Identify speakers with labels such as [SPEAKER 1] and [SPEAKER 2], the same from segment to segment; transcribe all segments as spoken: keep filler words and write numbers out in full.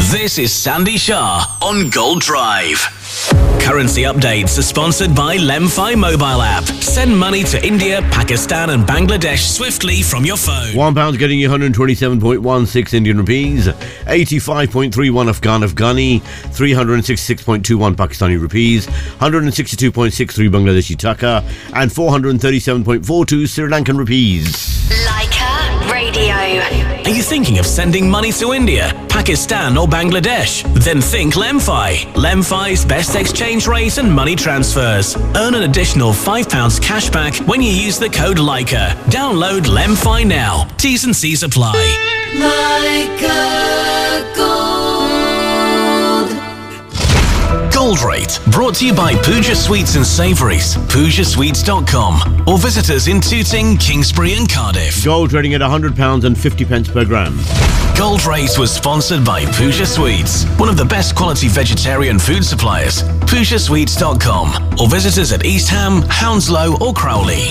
[SPEAKER 1] This is Sandy Shah on Gold Drive. Currency updates are sponsored by Lemfi mobile app. Send money to India, Pakistan and Bangladesh swiftly from your phone.
[SPEAKER 2] One pound getting you one hundred twenty-seven point one six Indian rupees, eighty-five point three one Afghan Afghani, three hundred sixty-six point two one Pakistani rupees, one hundred sixty-two point six three Bangladeshi taka, and four hundred thirty-seven point four two Sri Lankan rupees.
[SPEAKER 3] Leica Radio.
[SPEAKER 1] Are you thinking of sending money to India, Pakistan or Bangladesh? Then think Lemfi. Lemfi's best exchange rate and money transfers. Earn an additional five pounds cash back when you use the code Leica. Download Lemfi now. T's and C's apply.
[SPEAKER 3] Leica Gold.
[SPEAKER 1] Gold Rate, brought to you by Pooja Sweets and Savouries, pooja sweets dot com, or visit us in Tooting, Kingsbury and Cardiff.
[SPEAKER 2] Gold trading at one hundred pounds and fifty pence per gram.
[SPEAKER 1] Gold Rate was sponsored by Pooja Sweets, one of the best quality vegetarian food suppliers. pooja sweets dot com, or visit us at East Ham, Hounslow or Crowley.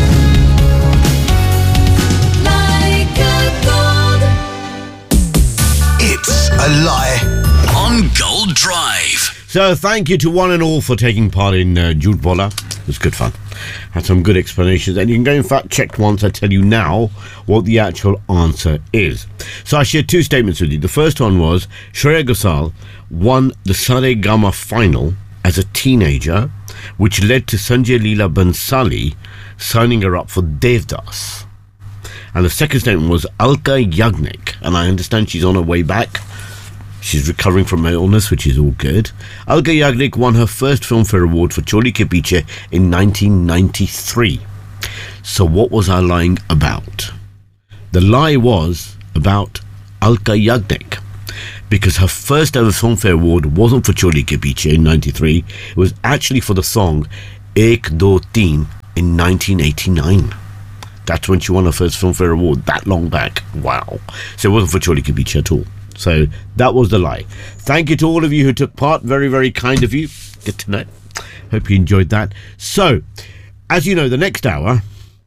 [SPEAKER 1] It's a lie on Gold Drive.
[SPEAKER 2] So thank you to one and all for taking part in uh, Jhoot Bola. It was good fun. Had some good explanations, and you can go in fact check once. I tell you now what the actual answer is. So I shared two statements with you. The first one was Shreya Ghosal won the Sare Gama final as a teenager, which led to Sanjay Leela Bhansali signing her up for Devdas. And the second statement was Alka Yagnik, and I understand she's on her way back. She's recovering from her illness, which is all good. Alka Yagnik won her first Filmfare Award for Choli Ke Piche in nineteen ninety-three. So what was I lying about? The lie was about Alka Yagnik, because her first ever Filmfare Award wasn't for Choli Ke Piche in ninety-three. It was actually for the song Ek Do Teen in nineteen eighty-nine. That's when she won her first Filmfare Award, that long back. Wow. So it wasn't for Choli Ke Piche at all. So that was the lie. Thank you to all of you who took part. Very, very kind of you. Good to know. Hope you enjoyed that. So, as you know, the next hour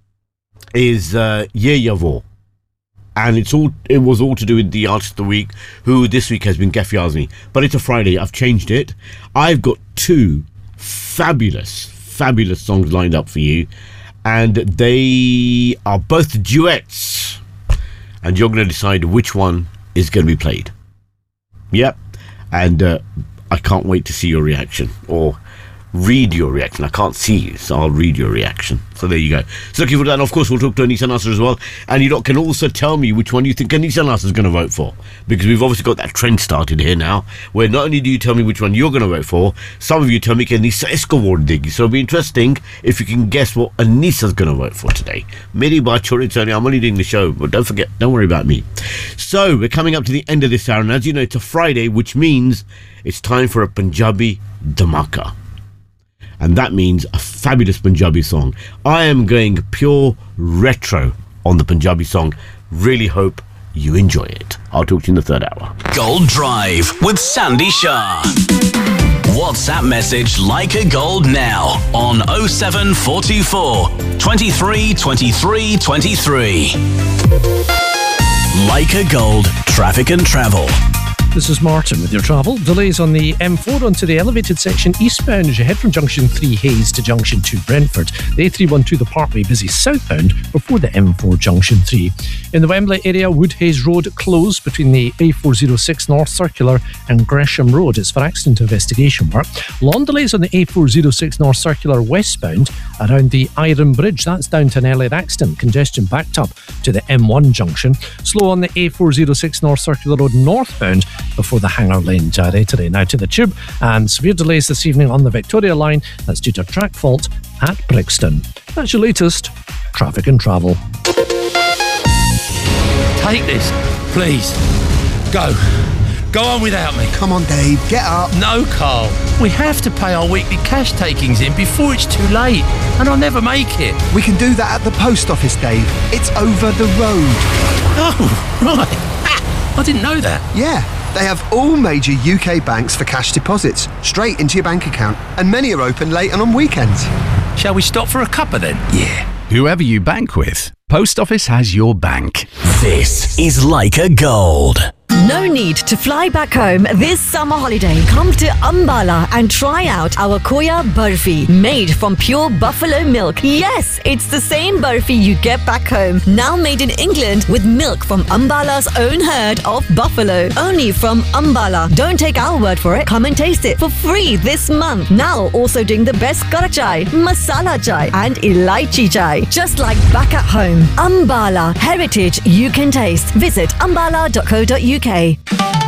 [SPEAKER 2] is uh, Ye Yavo. And it's all it was all to do with the Artist of the Week, who this week has been Geff Yazmi. But it's a Friday. I've changed it. I've got two fabulous, fabulous songs lined up for you. And they are both duets. And you're going to decide which one is going to be played. Yep. And uh, I can't wait to see your reaction, or read your reaction. I can't see you, so I'll read your reaction. So there you go. So looking for that. And of course, we'll talk to Anisa Nasser as well. And you lot can also tell me which one you think Anisa Nasser is going to vote for, because we've obviously got that trend started here now, where not only do you tell me which one you're going to vote for, some of you tell me Anisa isko vote degi. So it'll be interesting if you can guess what Anisa's going to vote for today. Meri baat chhod chhod, I'm only doing the show, but don't forget, don't worry about me. So we're coming up to the end of this hour, and as you know, it's a Friday, which means it's time for a Punjabi dhamaka. And that means a fabulous Punjabi song. I am going pure retro on the Punjabi song. Really hope you enjoy it. I'll talk to you in the third hour.
[SPEAKER 1] Gold Drive with Sandy Shah. WhatsApp message Leica Gold now on oh seven four two four, twenty-three, twenty-three, twenty-three. Leica Gold, traffic and travel.
[SPEAKER 4] This is Martin with your travel. Delays on the M four onto the elevated section eastbound as you head from Junction three Hayes to Junction two Brentford. The A three twelve the Parkway busy southbound before the M four Junction three. In the Wembley area, Woodhays Road closed between the A four oh six North Circular and Gresham Road. It's for accident investigation work. Long delays on the A four oh six North Circular westbound around the Iron Bridge. That's down to an earlier accident. Congestion backed up to the M one junction. Slow on the A four oh six North Circular Road northbound before the Hanger Lane gyratory. Now to the Tube, and severe delays this evening on the Victoria Line. That's due to a track fault at Brixton. That's your latest traffic and travel.
[SPEAKER 5] Take this, please. Go. Go on without me.
[SPEAKER 6] Come on, Dave, get up.
[SPEAKER 5] No, Carl. We have to pay our weekly cash takings in before it's too late, and I'll never make it.
[SPEAKER 6] We can do that at the post office, Dave. It's over the road.
[SPEAKER 5] Oh, right. Ah, I didn't know that.
[SPEAKER 6] Yeah. They have all major U K banks for cash deposits, straight into your bank account, and many are open late and on weekends.
[SPEAKER 5] Shall we stop for a cuppa then?
[SPEAKER 6] Yeah.
[SPEAKER 7] Whoever you bank with, Post Office has your bank.
[SPEAKER 1] This is Leica Gold.
[SPEAKER 7] No need to fly back home this summer holiday. Come to Ambala and try out our Khoya Barfi, made from pure buffalo milk. Yes, it's the same barfi you get back home, now made in England with milk from Ambala's own herd of buffalo. Only from Ambala. Don't take our word for it. Come and taste it for free this month. Now also doing the best kara chai, masala chai and elaichi chai. Just like back at home. Ambala, heritage you can taste. Visit ambala dot co dot uk.